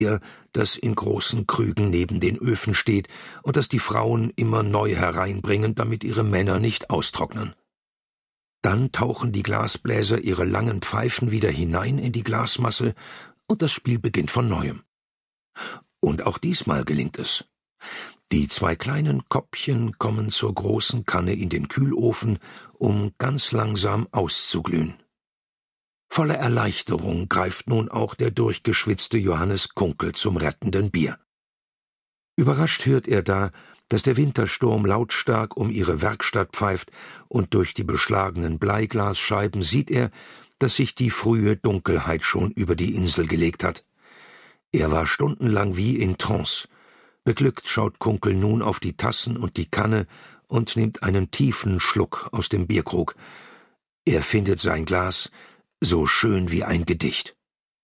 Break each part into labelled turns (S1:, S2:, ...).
S1: Bier, das in großen Krügen neben den Öfen steht und das die Frauen immer neu hereinbringen, damit ihre Männer nicht austrocknen. Dann tauchen die Glasbläser ihre langen Pfeifen wieder hinein in die Glasmasse und das Spiel beginnt von neuem. Und auch diesmal gelingt es. Die 2 kleinen Koppchen kommen zur großen Kanne in den Kühlofen, um ganz langsam auszuglühen. Voller Erleichterung greift nun auch der durchgeschwitzte Johannes Kunkel zum rettenden Bier. Überrascht hört er da, dass der Wintersturm lautstark um ihre Werkstatt pfeift, und durch die beschlagenen Bleiglasscheiben sieht er, dass sich die frühe Dunkelheit schon über die Insel gelegt hat. Er war stundenlang wie in Trance. Beglückt schaut Kunkel nun auf die Tassen und die Kanne und nimmt einen tiefen Schluck aus dem Bierkrug. Er findet sein Glas so schön wie ein Gedicht.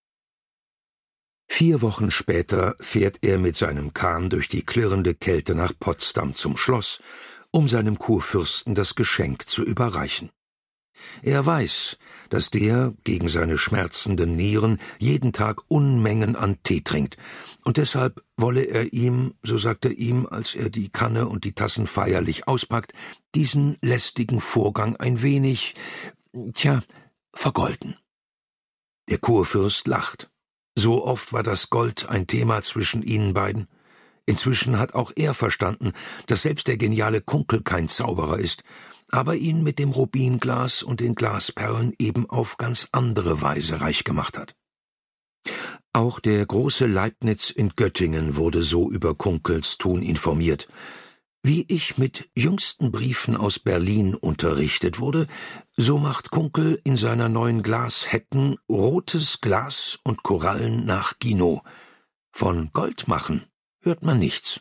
S1: 4 Wochen später fährt er mit seinem Kahn durch die klirrende Kälte nach Potsdam zum Schloss, um seinem Kurfürsten das Geschenk zu überreichen. Er weiß, dass der gegen seine schmerzenden Nieren jeden Tag Unmengen an Tee trinkt, und deshalb wolle er ihm, so sagt er ihm, als er die Kanne und die Tassen feierlich auspackt, diesen lästigen Vorgang ein wenig, vergolden. Der Kurfürst lacht. So oft war das Gold ein Thema zwischen ihnen beiden. Inzwischen hat auch er verstanden, dass selbst der geniale Kunkel kein Zauberer ist, aber ihn mit dem Rubinglas und den Glasperlen eben auf ganz andere Weise reich gemacht hat. Auch der große Leibniz in Göttingen wurde so über Kunkels Tun informiert. Wie ich mit jüngsten Briefen aus Berlin unterrichtet wurde, so macht Kunkel in seiner neuen Glashetten rotes Glas und Korallen nach Guinot. Von Gold machen hört man nichts.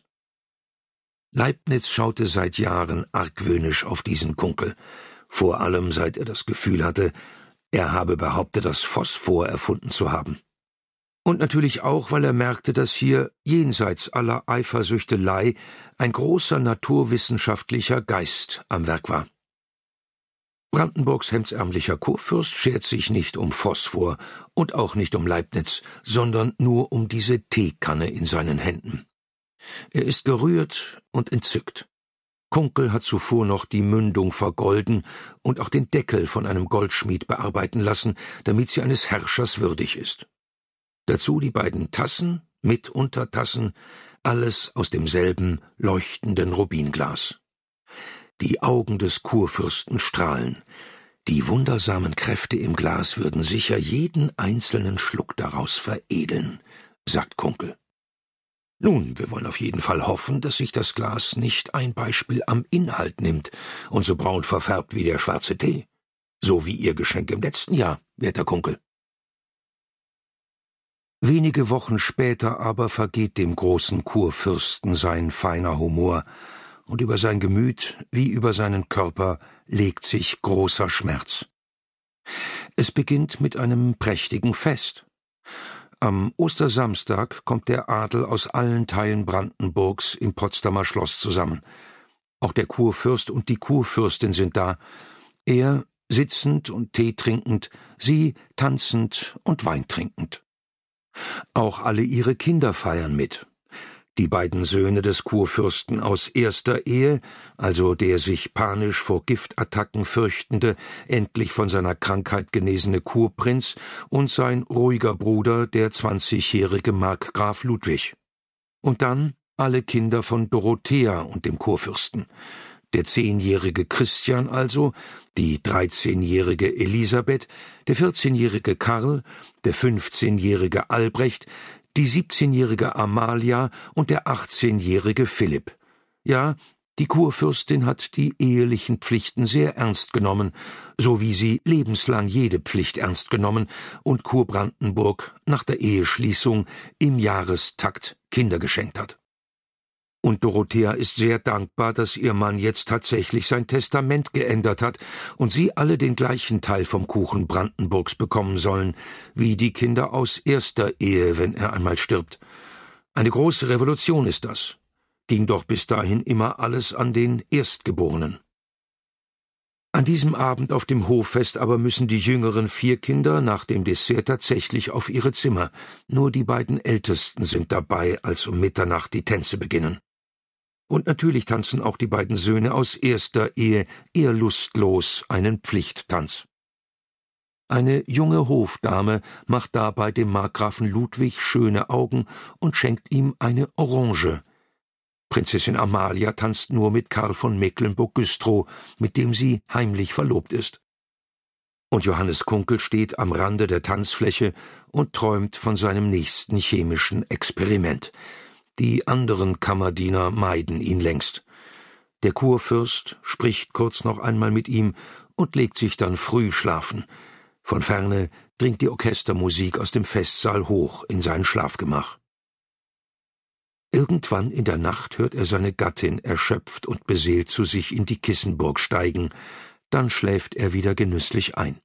S1: Leibniz schaute seit Jahren argwöhnisch auf diesen Kunkel, vor allem seit er das Gefühl hatte, er habe behauptet, das Phosphor erfunden zu haben. Und natürlich auch, weil er merkte, dass hier, jenseits aller Eifersüchtelei, ein großer naturwissenschaftlicher Geist am Werk war. Brandenburgs hemdsärmlicher Kurfürst schert sich nicht um Phosphor und auch nicht um Leibniz, sondern nur um diese Teekanne in seinen Händen. Er ist gerührt und entzückt. Kunkel hat zuvor noch die Mündung vergolden und auch den Deckel von einem Goldschmied bearbeiten lassen, damit sie eines Herrschers würdig ist. Dazu die beiden Tassen mit Untertassen, alles aus demselben leuchtenden Rubinglas. Die Augen des Kurfürsten strahlen. Die wundersamen Kräfte im Glas würden sicher jeden einzelnen Schluck daraus veredeln, sagt Kunkel. Nun, wir wollen auf jeden Fall hoffen, dass sich das Glas nicht ein Beispiel am Inhalt nimmt und so braun verfärbt wie der schwarze Tee. So wie Ihr Geschenk im letzten Jahr, werter Kunkel. Wenige Wochen später aber vergeht dem großen Kurfürsten sein feiner Humor, und über sein Gemüt wie über seinen Körper legt sich großer Schmerz. Es beginnt mit einem prächtigen Fest. Am Ostersamstag kommt der Adel aus allen Teilen Brandenburgs im Potsdamer Schloss zusammen. Auch der Kurfürst und die Kurfürstin sind da, er sitzend und Tee trinkend, sie tanzend und Wein trinkend. Auch alle ihre Kinder feiern mit. Die beiden Söhne des Kurfürsten aus erster Ehe, also der sich panisch vor Giftattacken fürchtende, endlich von seiner Krankheit genesene Kurprinz, und sein ruhiger Bruder, der 20-jährige Markgraf Ludwig. Und dann alle Kinder von Dorothea und dem Kurfürsten. Der 10-jährige Christian also, die 13-jährige Elisabeth, der 14-jährige Karl, der 15-jährige Albrecht, die 17-jährige Amalia und der 18-jährige Philipp. Ja, die Kurfürstin hat die ehelichen Pflichten sehr ernst genommen, so wie sie lebenslang jede Pflicht ernst genommen und Kurbrandenburg nach der Eheschließung im Jahrestakt Kinder geschenkt hat. Und Dorothea ist sehr dankbar, dass ihr Mann jetzt tatsächlich sein Testament geändert hat und sie alle den gleichen Teil vom Kuchen Brandenburgs bekommen sollen, wie die Kinder aus erster Ehe, wenn er einmal stirbt. Eine große Revolution ist das. Ging doch bis dahin immer alles an den Erstgeborenen. An diesem Abend auf dem Hoffest aber müssen die jüngeren 4 Kinder nach dem Dessert tatsächlich auf ihre Zimmer. Nur die beiden Ältesten sind dabei, als um Mitternacht die Tänze beginnen. Und natürlich tanzen auch die beiden Söhne aus erster Ehe eher lustlos einen Pflichttanz. Eine junge Hofdame macht dabei dem Markgrafen Ludwig schöne Augen und schenkt ihm eine Orange. Prinzessin Amalia tanzt nur mit Karl von Mecklenburg-Güstrow, mit dem sie heimlich verlobt ist. Und Johannes Kunkel steht am Rande der Tanzfläche und träumt von seinem nächsten chemischen Experiment. Die anderen Kammerdiener meiden ihn längst. Der Kurfürst spricht kurz noch einmal mit ihm und legt sich dann früh schlafen. Von ferne dringt die Orchestermusik aus dem Festsaal hoch in sein Schlafgemach. Irgendwann in der Nacht hört er seine Gattin erschöpft und beseelt zu sich in die Kissenburg steigen, dann schläft er wieder genüsslich ein.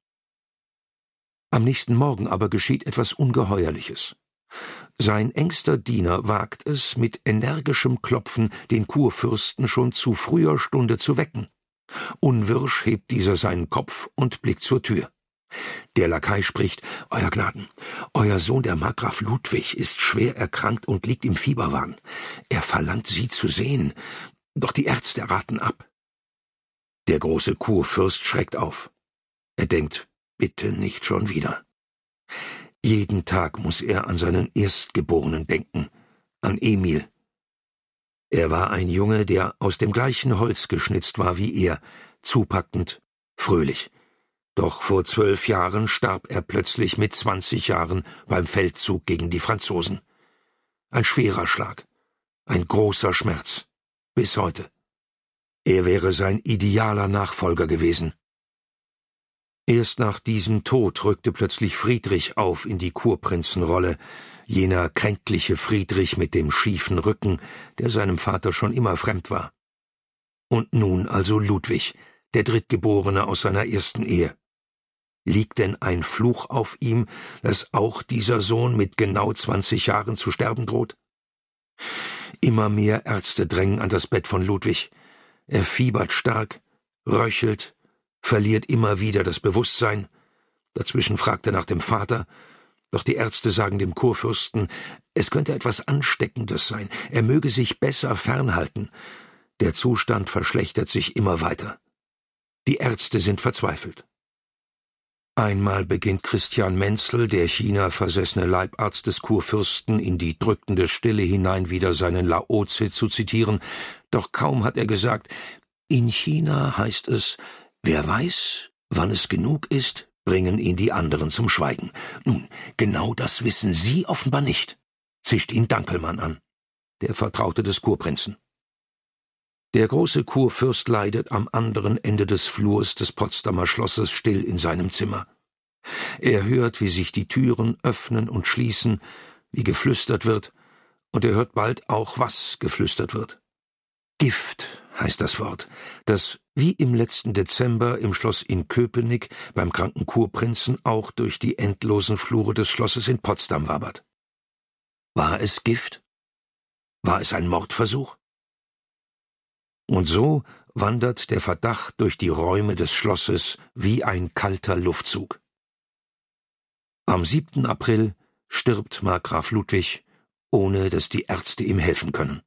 S1: Am nächsten Morgen aber geschieht etwas Ungeheuerliches. Sein engster Diener wagt es, mit energischem Klopfen den Kurfürsten schon zu früher Stunde zu wecken. Unwirsch hebt dieser seinen Kopf und blickt zur Tür. Der Lakai spricht: »Euer Gnaden, euer Sohn, der Markgraf Ludwig, ist schwer erkrankt und liegt im Fieberwahn. Er verlangt, Sie zu sehen, doch die Ärzte raten ab.« Der große Kurfürst schreckt auf. Er denkt: Bitte nicht schon wieder. Jeden Tag muss er an seinen Erstgeborenen denken, an Emil. Er war ein Junge, der aus dem gleichen Holz geschnitzt war wie er, zupackend, fröhlich. Doch vor 12 Jahren starb er plötzlich mit 20 Jahren beim Feldzug gegen die Franzosen. Ein schwerer Schlag, ein großer Schmerz, bis heute. Er wäre sein idealer Nachfolger gewesen. Erst nach diesem Tod rückte plötzlich Friedrich auf in die Kurprinzenrolle, jener kränkliche Friedrich mit dem schiefen Rücken, der seinem Vater schon immer fremd war. Und nun also Ludwig, der Drittgeborene aus seiner ersten Ehe. Liegt denn ein Fluch auf ihm, dass auch dieser Sohn mit genau 20 Jahren zu sterben droht? Immer mehr Ärzte drängen an das Bett von Ludwig. Er fiebert stark, röchelt, verliert immer wieder das Bewusstsein. Dazwischen fragt er nach dem Vater, doch die Ärzte sagen dem Kurfürsten, es könnte etwas Ansteckendes sein, er möge sich besser fernhalten. Der Zustand verschlechtert sich immer weiter. Die Ärzte sind verzweifelt. Einmal beginnt Christian Menzel, der China-versessene Leibarzt des Kurfürsten, in die drückende Stille hinein wieder seinen Lao Tse zu zitieren, doch kaum hat er gesagt, in China heißt es, wer weiß, wann es genug ist, bringen ihn die anderen zum Schweigen. Nun, genau das wissen Sie offenbar nicht, zischt ihn Dankelmann an, der Vertraute des Kurprinzen. Der große Kurfürst leidet am anderen Ende des Flurs des Potsdamer Schlosses still in seinem Zimmer. Er hört, wie sich die Türen öffnen und schließen, wie geflüstert wird, und er hört bald auch, was geflüstert wird. Gift heißt das Wort, das wie im letzten Dezember im Schloss in Köpenick beim kranken Kurprinzen auch durch die endlosen Flure des Schlosses in Potsdam wabert. War es Gift? War es ein Mordversuch? Und so wandert der Verdacht durch die Räume des Schlosses wie ein kalter Luftzug. Am 7. April stirbt Markgraf Ludwig, ohne dass die Ärzte ihm helfen können.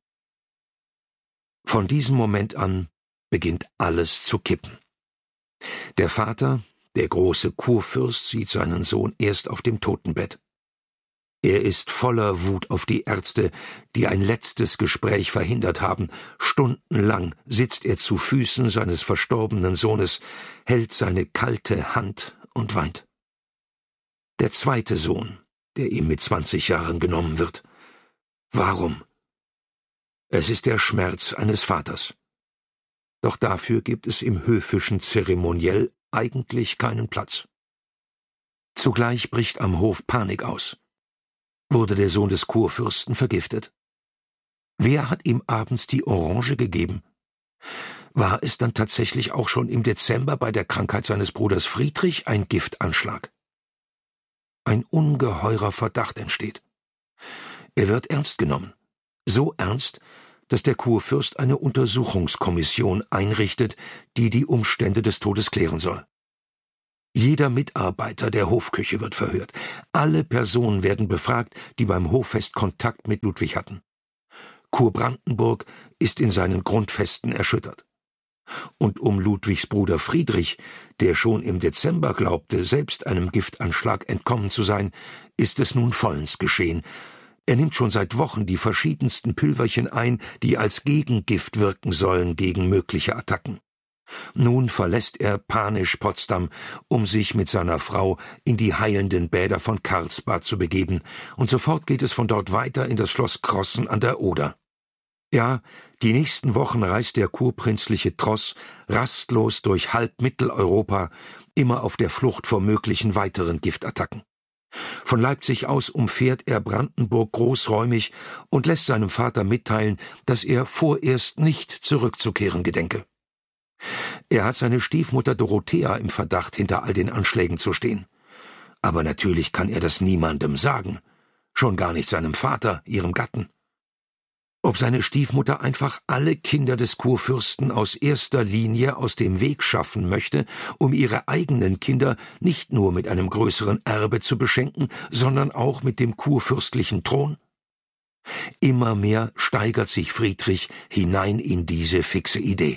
S1: Von diesem Moment an beginnt alles zu kippen. Der Vater, der große Kurfürst, sieht seinen Sohn erst auf dem Totenbett. Er ist voller Wut auf die Ärzte, die ein letztes Gespräch verhindert haben. Stundenlang sitzt er zu Füßen seines verstorbenen Sohnes, hält seine kalte Hand und weint. Der zweite Sohn, der ihm mit 20 Jahren genommen wird. Warum? Es ist der Schmerz eines Vaters. Doch dafür gibt es im höfischen Zeremoniell eigentlich keinen Platz. Zugleich bricht am Hof Panik aus. Wurde der Sohn des Kurfürsten vergiftet? Wer hat ihm abends die Orange gegeben? War es dann tatsächlich auch schon im Dezember bei der Krankheit seines Bruders Friedrich ein Giftanschlag? Ein ungeheurer Verdacht entsteht. Er wird ernst genommen. So ernst, dass der Kurfürst eine Untersuchungskommission einrichtet, die die Umstände des Todes klären soll. Jeder Mitarbeiter der Hofküche wird verhört. Alle Personen werden befragt, die beim Hoffest Kontakt mit Ludwig hatten. Kurbrandenburg ist in seinen Grundfesten erschüttert. Und um Ludwigs Bruder Friedrich, der schon im Dezember glaubte, selbst einem Giftanschlag entkommen zu sein, ist es nun vollends geschehen. Er nimmt schon seit Wochen die verschiedensten Pülverchen ein, die als Gegengift wirken sollen gegen mögliche Attacken. Nun verlässt er panisch Potsdam, um sich mit seiner Frau in die heilenden Bäder von Karlsbad zu begeben, und sofort geht es von dort weiter in das Schloss Crossen an der Oder. Ja, die nächsten Wochen reist der kurprinzliche Tross rastlos durch halb Mitteleuropa, immer auf der Flucht vor möglichen weiteren Giftattacken. Von Leipzig aus umfährt er Brandenburg großräumig und lässt seinem Vater mitteilen, dass er vorerst nicht zurückzukehren gedenke. Er hat seine Stiefmutter Dorothea im Verdacht, hinter all den Anschlägen zu stehen. Aber natürlich kann er das niemandem sagen, schon gar nicht seinem Vater, ihrem Gatten. Ob seine Stiefmutter einfach alle Kinder des Kurfürsten aus erster Linie aus dem Weg schaffen möchte, um ihre eigenen Kinder nicht nur mit einem größeren Erbe zu beschenken, sondern auch mit dem kurfürstlichen Thron? Immer mehr steigert sich Friedrich hinein in diese fixe Idee.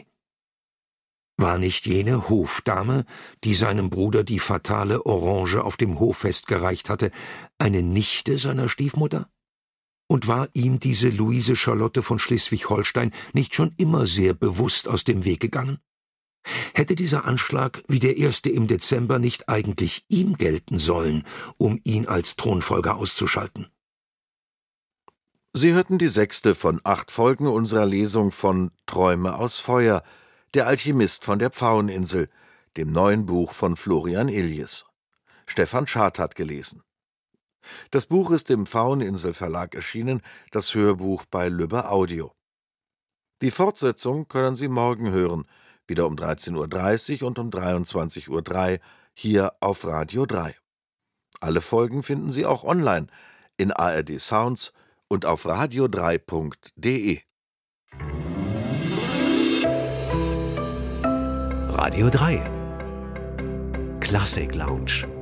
S1: War nicht jene Hofdame, die seinem Bruder die fatale Orange auf dem Hoffest gereicht hatte, eine Nichte seiner Stiefmutter? Und war ihm diese Luise Charlotte von Schleswig-Holstein nicht schon immer sehr bewusst aus dem Weg gegangen? Hätte dieser Anschlag wie der erste im Dezember nicht eigentlich ihm gelten sollen, um ihn als Thronfolger auszuschalten?
S2: Sie hörten die 6. von 8 Folgen unserer Lesung von Träume aus Feuer, der Alchemist von der Pfaueninsel, dem neuen Buch von Florian Illies. Stefan Schad hat gelesen. Das Buch ist im Pfaueninsel Verlag erschienen, das Hörbuch bei Lübbe Audio. Die Fortsetzung können Sie morgen hören, wieder um 13:30 Uhr und um 23:03 Uhr hier auf Radio 3. Alle Folgen finden Sie auch online in ARD Sounds und auf radio3.de.
S3: Radio 3 Klassik Lounge.